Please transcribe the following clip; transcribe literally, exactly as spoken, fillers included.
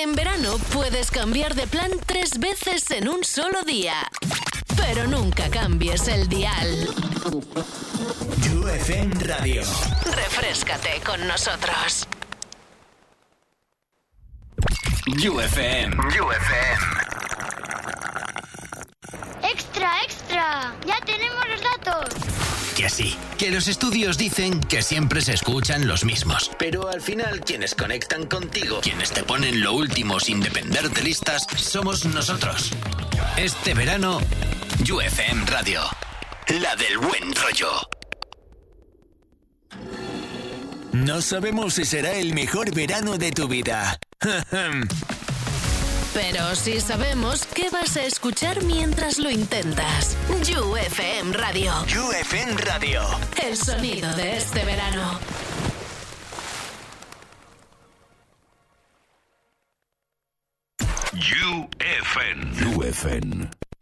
En verano puedes cambiar de plan tres veces en un solo día. Pero nunca cambies el dial. U F M Radio. Refréscate con nosotros. U F M. U F M. ¡Extra, extra! ¡Ya tenemos los datos! Que sí, que los estudios dicen que siempre se escuchan los mismos. Pero al final, quienes conectan contigo, quienes te ponen lo último sin depender de listas, somos nosotros. Este verano, U F M Radio. La del buen rollo. No sabemos si será el mejor verano de tu vida. Pero sí sabemos qué vas a escuchar mientras lo intentas. U F M Radio. U F M Radio. El sonido de este verano. U F M. U F M.